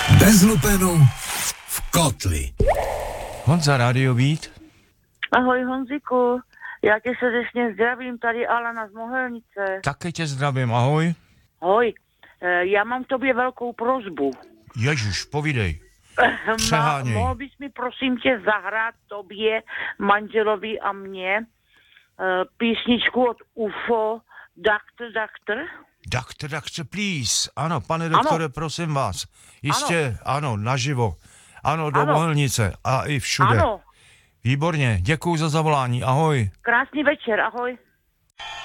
Bez lupenu v kotli. Honza, Radio Beat. Ahoj Honziku, já tě srdečně zdravím, tady Alana z Mohelnice. Taky tě zdravím, ahoj. Ahoj, já mám k tobě velkou prosbu. Ježiš, povídej. Přeháněj. Mohl bys mi prosím tě zahrát tobě, manželovi a mně písničku od UFO Doctor? Doctor, please. Ano, pane doktore, prosím vás. Jistě, ano, naživo. Ano, do Mohelnice a i všude. Ano. Výborně, děkuju za zavolání, ahoj. Krásný večer, ahoj.